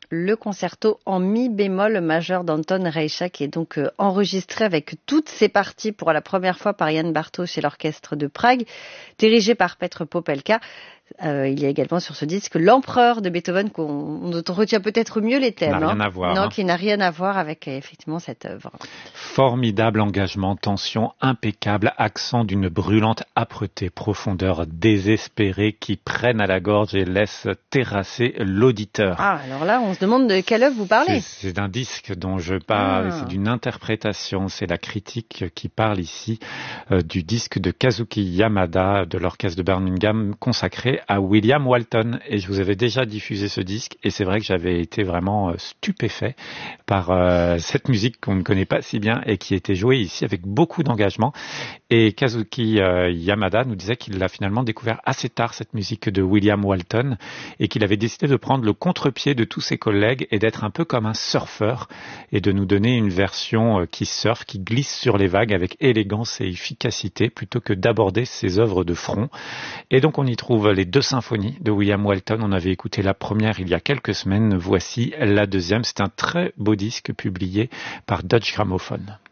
le concerto en mi bémol majeur d'Anton Reicha, qui est donc enregistré avec toutes ses parties pour la première fois par Jan Bartók et l'orchestre de Prague, dirigé par Petr Popelka. Il y a également sur ce disque l'Empereur de Beethoven, dont on retient peut-être mieux les thèmes. Qui n'a rien à voir. Non, qui n'a rien à voir avec effectivement cette œuvre. Formidable engagement, tension impeccable, accent d'une brûlante âpreté, profondeur désespérée qui prennent à la gorge et laissent terrasser l'auditeur. Ah, alors là, on se demande de quelle œuvre vous parlez. C'est d'un disque dont je parle, c'est d'une interprétation, c'est la critique qui parle ici du disque de Kazuki Yamada de l'orchestre de Birmingham consacré à William Walton. Et je vous avais déjà diffusé ce disque et c'est vrai que j'avais été vraiment stupéfait par cette musique qu'on ne connaît pas si bien et qui était jouée ici avec beaucoup d'engagement. Et Kazuki Yamada nous disait qu'il l'a finalement découvert assez tard, cette musique de William Walton, et qu'il avait décidé de prendre le contre-pied de tous ses collègues et d'être un peu comme un surfeur et de nous donner une version qui surfe, qui glisse sur les vagues avec élégance et efficacité plutôt que d'aborder ses œuvres de front. Et donc on y trouve les 2 symphonies de William Walton. On avait écouté la première il y a quelques semaines. Voici la deuxième. C'est un très beau disque publié par Deutsche Grammophon.